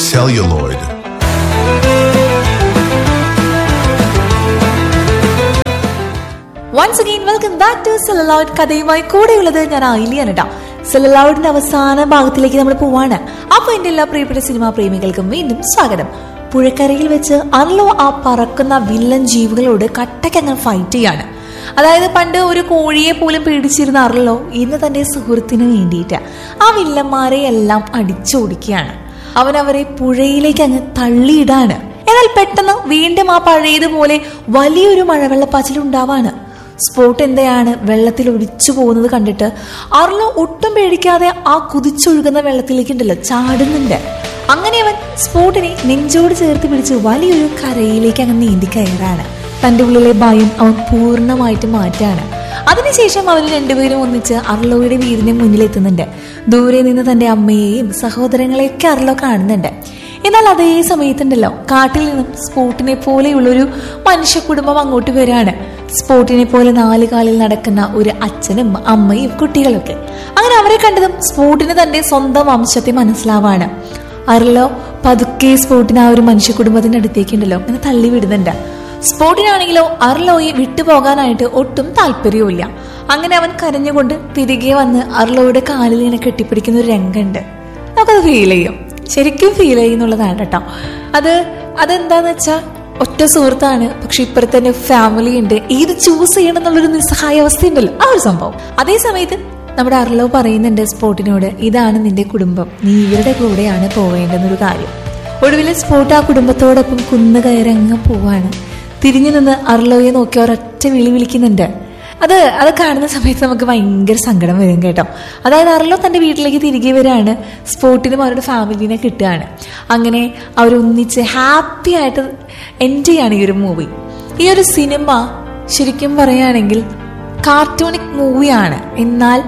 celluloid. Once again, welcome back to Celluloid. കഥയുമായി കൂടെയുള്ളത് ഞാൻ ആയിലിയാണ് കേട്ടോ. സെല്ലുലോയിഡിന്റെ അവസാന ഭാഗത്തിലേക്ക് നമ്മൾ പോവാണ്. അപ്പോൾ എന്റെ എല്ലാ പ്രിയപ്പെട്ട സിനിമാ പ്രേമികൾക്കും വീണ്ടും സ്വാഗതം. പുഴക്കരയിൽ വെച്ച് അർലോ ആ പറക്കുന്ന വില്ലൻ ജീവികളോട് കട്ടയ്ക്കങ്ങ് ഫൈറ്റ് ചെയ്യാണ്. അതായത് പണ്ട് ഒരു കോഴിയെ പോലും പേടിച്ചിരുന്ന അർലോ ഇന്ന് തന്റെ സുഹൃത്തിന് വേണ്ടിയിട്ട് ആ വില്ലന്മാരെ എല്ലാം അടിച്ചോടിക്കുകയാണ്. അവരെ പുഴയിലേക്ക് അങ്ങ് തള്ളിയിടാണ്. എന്നാൽ പെട്ടെന്ന് വീണ്ടും ആ പഴയതുപോലെ വലിയൊരു മഴവെള്ളപ്പാച്ചിലുണ്ടാവാണ്. സ്പോട്ട് എന്തെയാണ് വെള്ളത്തിൽ ഒഴിച്ചു പോകുന്നത് കണ്ടിട്ട് അർലോ ഒട്ടും പേടിക്കാതെ ആ കുതിച്ചൊഴുകുന്ന വെള്ളത്തിലേക്കുണ്ടല്ലോ ചാടുന്നുണ്ട്. അങ്ങനെ അവൻ സ്പോട്ടിനെ നെഞ്ചോട് ചേർത്ത് പിടിച്ച് വലിയൊരു കരയിലേക്ക് അങ്ങ് നീന്തി കയറാണ്. തന്റെ ഉള്ളിലെ ഭയം അവൻ പൂർണ്ണമായിട്ട് മാറ്റാണ്. അതിനുശേഷം അവർ രണ്ടുപേരും ഒന്നിച്ച് അർലോയുടെ വീടിന് മുന്നിലെത്തുന്നുണ്ട്. ദൂരെ നിന്ന് തന്റെ അമ്മയെയും സഹോദരങ്ങളെയൊക്കെ അർലോ കാണുന്നുണ്ട്. എന്നാൽ അതേ സമയത്തുണ്ടല്ലോ കാട്ടിൽ നിന്നും സ്പോട്ടിനെ പോലെയുള്ളൊരു മനുഷ്യ കുടുംബം അങ്ങോട്ട് വരാണ്. സ്പോട്ടിനെ പോലെ 4 കാലിൽ നടക്കുന്ന ഒരു അച്ഛനും അമ്മയും കുട്ടികളൊക്കെ. അങ്ങനെ അവരെ കണ്ടതും സ്പോട്ടിന് തന്റെ സ്വന്തം വംശത്തെ മനസ്സിലാവാണ്. അർലോ പതുക്കെ സ്പോട്ടിന് ആ ഒരു മനുഷ്യ കുടുംബത്തിന്റെ അടുത്തേക്കുണ്ടല്ലോ അങ്ങനെ തള്ളി വിടുന്നുണ്ട്. സ്പോട്ടിനാണെങ്കിലോ അർലോയെ വിട്ടുപോകാനായിട്ട് ഒട്ടും താല്പര്യവുമില്ല. അങ്ങനെ അവൻ കരഞ്ഞുകൊണ്ട് തിരികെ വന്ന് അർലോയുടെ കാലിൽ ഇങ്ങനെ കെട്ടിപ്പിടിക്കുന്ന ഒരു രംഗമുണ്ട്. നമുക്കത് ഫീൽ ചെയ്യും, ശരിക്കും ഫീൽ ചെയ്യുന്നുള്ളതാണ് കേട്ടോ. അതെന്താന്ന് വെച്ചാൽ ഒറ്റ സുഹൃത്താണ്, പക്ഷെ ഇപ്പുറത്ത് തന്നെ ഫാമിലി ഉണ്ട്. ഏത് ചൂസ് ചെയ്യണം എന്നുള്ളൊരു നിസ്സഹായ അവസ്ഥ ഉണ്ടല്ലോ, ആ ഒരു സംഭവം. അതേ സമയത്ത് നമ്മുടെ അർലോ പറയുന്നുണ്ട് സ്പോട്ടിനോട്, ഇതാണ് നിന്റെ കുടുംബം, നീ ഇവരുടെ കൂടെയാണ് പോവേണ്ടെന്നൊരു കാര്യം. ഒടുവിൽ സ്പോട്ട് ആ കുടുംബത്തോടൊപ്പം കുന്ന് കയറി അങ്ങ് പോവാണ്. തിരിഞ്ഞു നിന്ന് അർലോയെ നോക്കി ഒരൊറ്റ വിളിക്കുന്നുണ്ട്. അത് കാണുന്ന സമയത്ത് നമുക്ക് ഭയങ്കര സങ്കടം വരും കേട്ടോ. അതായത് അർലോ തന്റെ വീട്ടിലേക്ക് തിരികെ വരികയാണ്. സ്പോട്ടിനും അവരുടെ ഫാമിലിനെ കിട്ടുകയാണ്. അങ്ങനെ അവരൊന്നിച്ച് ഹാപ്പി ആയിട്ട് എൻജോയ് ചെയ്യാണ് ഈ ഒരു മൂവി. ഈ ഒരു സിനിമ ശരിക്കും പറയുകയാണെങ്കിൽ കാർട്ടൂണിക് മൂവിയാണ്, എന്നാൽ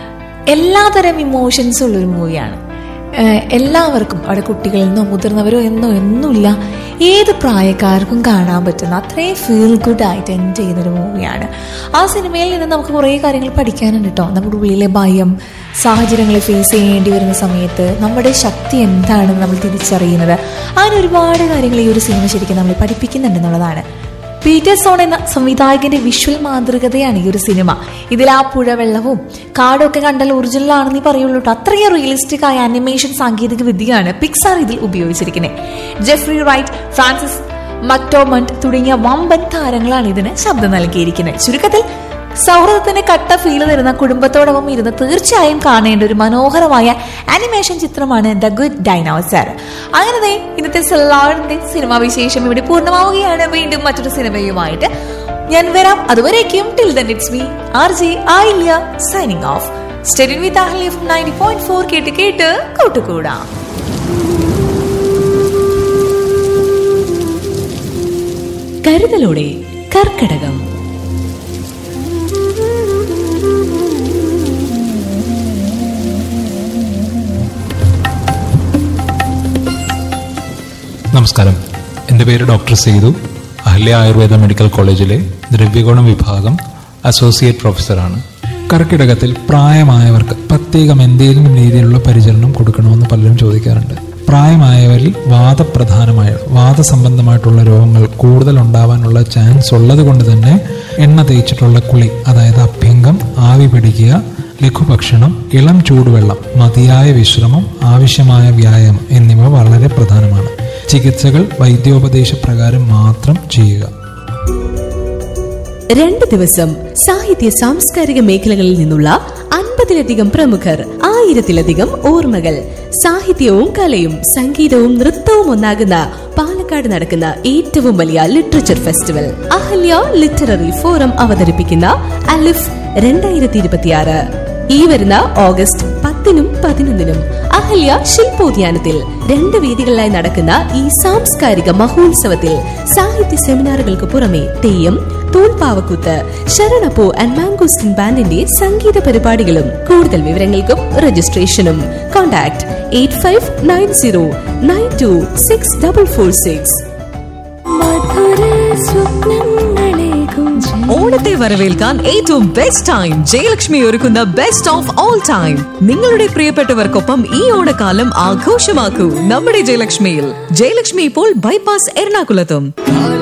എല്ലാതരം ഇമോഷൻസും ഉള്ളൊരു മൂവിയാണ്. എല്ലാവർക്കും, അവിടെ കുട്ടികളിൽ നിന്നോ മുതിർന്നവരോ ഒന്നുമില്ല, ഏത് പ്രായക്കാർക്കും കാണാൻ പറ്റുന്ന അത്രയും ഫീൽ ഗുഡ് ആയിട്ട് എൻജോയ് ചെയ്യുന്നൊരു മൂവിയാണ്. ആ സിനിമയിൽ നിന്ന് നമുക്ക് കുറേ കാര്യങ്ങൾ പഠിക്കാനുണ്ട് കേട്ടോ. നമ്മുടെ ഉള്ളിലെ ഭയം, സാഹചര്യങ്ങളെ ഫേസ് ചെയ്യേണ്ടി വരുന്ന സമയത്ത് നമ്മുടെ ശക്തി എന്താണെന്ന് നമ്മൾ തിരിച്ചറിയുന്നത്, അങ്ങനെ ഒരുപാട് കാര്യങ്ങൾ ഈ ഒരു സിനിമ ശരിക്കും നമ്മൾ പഠിപ്പിക്കുന്നുണ്ടെന്നുള്ളതാണ്. പീറ്റർ സോൺ എന്ന സംവിധായകന്റെ വിഷ്വൽ മാതൃകതയാണ് ഈ ഒരു സിനിമ. ഇതിൽ ആ പുഴവെള്ളവും കാടും ഒക്കെ കണ്ടാൽ ഒറിജിനൽ ആണെന്ന് പറയുള്ളൂ. അത്രയും റിയലിസ്റ്റിക് ആയ ആനിമേഷൻ സാങ്കേതിക വിദ്യയാണ് പിക്സാർ ഇതിൽ ഉപയോഗിച്ചിരിക്കുന്നത്. ജെഫ്രി റൈറ്റ്, ഫ്രാൻസിസ് മക്ടോമണ്ട് തുടങ്ങിയ വമ്പൻ താരങ്ങളാണ് ഇതിന് ശബ്ദം നൽകിയിരിക്കുന്നത്. ചുരുക്കത്തിൽ സൗഹൃദത്തിന് കട്ട ഫീൽ തരുന്ന കുടുംബത്തോടൊപ്പം ഇരുന്ന് തീർച്ചയായും കാണേണ്ട ഒരു മനോഹരമായ ആനിമേഷൻ ചിത്രമാണ് ദ ഗുഡ് ഡൈനോസർ. അങ്ങനെ ഇന്നത്തെ സെല്ലുലോയിഡിന്റെ സിനിമാ വിശേഷം ഇവിടെ പൂർണ്ണമാവുകയാണ്. വീണ്ടും മറ്റൊരു സിനിമയുമായിട്ട് ഞാൻ വരാം. അതുവരേക്കും till then it's me RJ Ayilya signing off. Stay tuned with Ahalya from 90.4 കേട്ട് കൂട്ടുകൂടാം. കരുതലോടെ കർക്കടകം. നമസ്കാരം, എൻ്റെ പേര് ഡോക്ടർ സേതു. അഹല്യ ആയുർവേദ മെഡിക്കൽ കോളേജിലെ ദ്രവ്യഗുണം വിഭാഗം അസോസിയേറ്റ് പ്രൊഫസറാണ്. കർക്കിടകത്തിൽ പ്രായമായവർക്ക് പ്രത്യേകം എന്തെങ്കിലും രീതിയിലുള്ള പരിചരണം കൊടുക്കണമെന്ന് പലരും ചോദിക്കാറുണ്ട്. പ്രായമായവരിൽ വാദസംബന്ധമായിട്ടുള്ള രോഗങ്ങൾ കൂടുതൽ ഉണ്ടാവാനുള്ള ചാൻസ് ഉള്ളത് കൊണ്ട് തന്നെ എണ്ണ തേച്ചിട്ടുള്ള കുളി, അതായത് അഭ്യംഗം, ആവി പിടിക്കുക, ലഘുഭക്ഷണം, ഇളം ചൂടുവെള്ളം, മതിയായ വിശ്രമം, ആവശ്യമായ വ്യായാമം എന്നിവ വളരെ പ്രധാനമാണ്. ചികിത്സകൾ വൈദ്യോപദേശപ്രകാരം മാത്രം ചെയ്യുക. 2 ദിവസം സാഹിത്യ സാംസ്കാരിക മേഖലകളിൽ നിന്നുള്ള 50-ലധികം പ്രമുഖർ, 1000-ലധികം ഓർമ്മകൾ, സാഹിത്യവും കലയും സംഗീതവും നൃത്തവും ഒന്നാകുന്ന പാലക്കാട് നടക്കുന്ന ഏറ്റവും വലിയ literature festival Ahalya literary forum അവതരിപ്പിക്കുന്ന അലിഫ് 2026 ഈ വരുന്ന ഓഗസ്റ്റ് 10-നും 11-നും അഹല്യ ശില്പോദ്യാനത്തിൽ 2 വേദികളിലായി നടക്കുന്ന ഈ സാംസ്കാരിക മഹോത്സവത്തിൽ സാഹിത്യ സെമിനാറുകൾക്ക് പുറമെ തെയ്യം, തൂൺപാവക്കൂത്ത്, ശരണപ്പൂ ആൻഡ് മാംഗോസ്റ്റിൻ ബാൻഡിന്റെ സംഗീത പരിപാടികളും. കൂടുതൽ വിവരങ്ങൾക്കും രജിസ്ട്രേഷനും കോൺടാക്ട് 8590926446. ഓണത്തെ വരവേൽക്കാൻ ഏറ്റവും ബെസ്റ്റ് ടൈം ജയലക്ഷ്മി ഒരുക്കുന്ന ബെസ്റ്റ് ഓഫ് ഓൾ ടൈം. നിങ്ങളുടെ പ്രിയപ്പെട്ടവർക്കൊപ്പം ഈ ഓണക്കാലം ആഘോഷമാക്കൂ നമ്മുടെ ജയലക്ഷ്മിയിൽ. ജയലക്ഷ്മി ഇപ്പോൾ ബൈപ്പാസ് എറണാകുളത്തും.